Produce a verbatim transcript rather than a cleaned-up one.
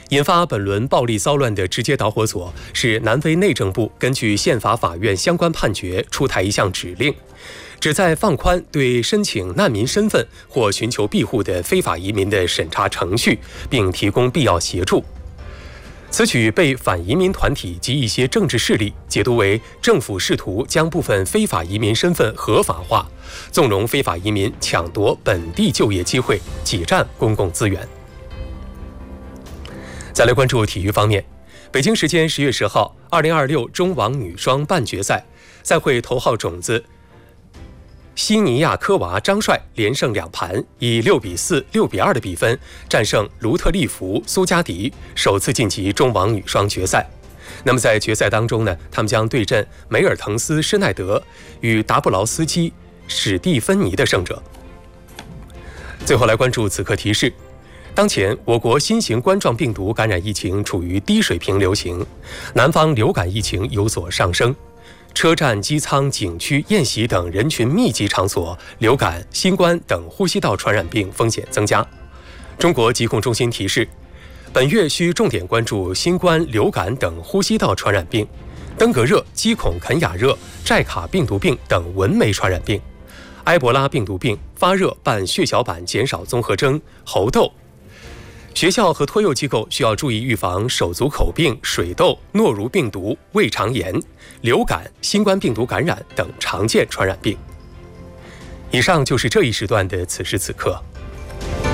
引发本轮暴力骚乱的直接导火索是南非内政部根据宪法法院相关判决出台一项指令，旨在放宽对申请难民身份或寻求庇护的非法移民的审查程序，并提供必要协助。此举被反移民团体及一些政治势力解读为政府试图将部分非法移民身份合法化，纵容非法移民抢夺本地就业机会，挤占公共资源。再来关注体育方面，北京时间十月十号，二零二六中网女双半决赛，赛会头号种子西尼亚科娃张帅连胜两盘，以六比四、六比二的比分战胜卢特利弗苏加迪，首次晋级中网女双决赛。那么在决赛当中呢，他们将对阵梅尔滕斯施耐德与达布劳斯基史蒂芬妮的胜者。最后来关注此刻提示。当前，我国新型冠状病毒感染疫情处于低水平流行，南方流感疫情有所上升，车站、机舱、景区、宴席等人群密集场所流感、新冠等呼吸道传染病风险增加。中国疾控中心提示，本月需重点关注新冠、流感等呼吸道传染病、登革热、基孔肯雅热、寨卡病毒病等蚊媒传染病、埃博拉病毒病、发热伴血小板减少综合征、猴痘。学校和托幼机构需要注意预防手足口病、水痘、诺如病毒、胃肠炎、流感、新冠病毒感染等常见传染病。以上就是这一时段的此时此刻。